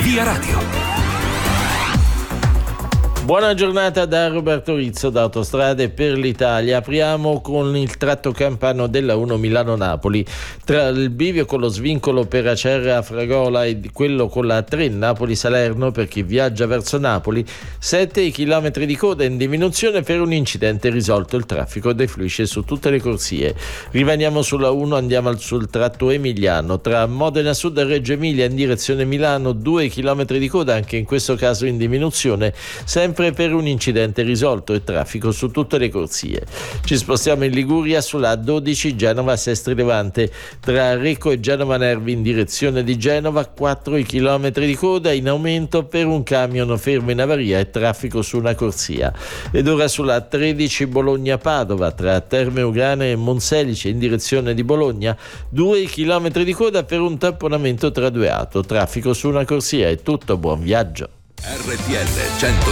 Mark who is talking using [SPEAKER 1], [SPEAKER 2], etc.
[SPEAKER 1] Via Radio.
[SPEAKER 2] Buona giornata da Roberto Rizzo da Autostrade per l'Italia. Apriamo con il tratto campano della 1 Milano-Napoli. Tra il bivio con lo svincolo per Acerra-Fragola e quello con la 3 Napoli-Salerno per chi viaggia verso Napoli, 7 chilometri di coda in diminuzione per un incidente risolto. Il traffico defluisce su tutte le corsie. Rimaniamo sulla 1, andiamo sul tratto emiliano. Tra Modena Sud e Reggio Emilia in direzione Milano, 2 chilometri di coda, anche in questo caso in diminuzione, sempre per un incidente risolto e traffico su tutte le corsie. Ci spostiamo in Liguria sulla 12 Genova-Sestri Levante. Tra Recco e Genova Nervi in direzione di Genova, 4 chilometri di coda in aumento per un camion fermo in avaria e traffico su una corsia. Ed ora sulla 13 Bologna-Padova tra Terme Ugrane e Monselice in direzione di Bologna, 2 chilometri di coda per un tamponamento tra due auto, traffico su una corsia. È tutto, buon viaggio.
[SPEAKER 1] RTL 100